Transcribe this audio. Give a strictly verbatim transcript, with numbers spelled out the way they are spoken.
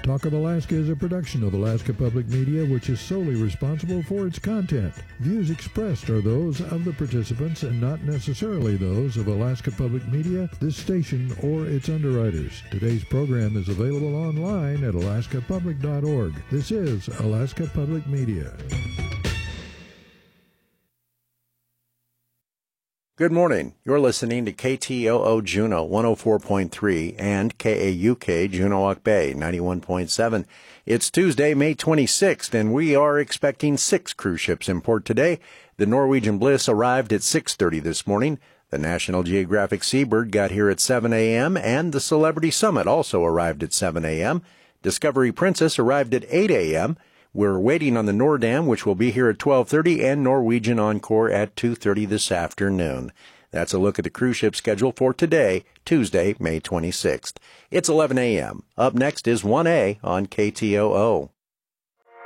Talk of Alaska is a production of Alaska Public Media, which is solely responsible for its content. Views expressed are those of the participants and not necessarily those of Alaska Public Media, this station, or its underwriters. Today's program is available online at alaska public dot org. This is Alaska Public Media. Good morning. You're listening to K T O O Juneau one oh four point three and K A U K Juneau-Ock Bay ninety-one point seven. It's Tuesday, May twenty-sixth, and we are expecting six cruise ships in port today. The Norwegian Bliss arrived at six thirty this morning. The National Geographic Seabird got here at seven a.m., and the Celebrity Summit also arrived at seven a.m. Discovery Princess arrived at eight a.m., We're waiting on the Nordam, which will be here at twelve thirty, and Norwegian Encore at two thirty this afternoon. That's a look at the cruise ship schedule for today, Tuesday, May twenty-sixth. It's eleven a.m. Up next is one A on K T O O.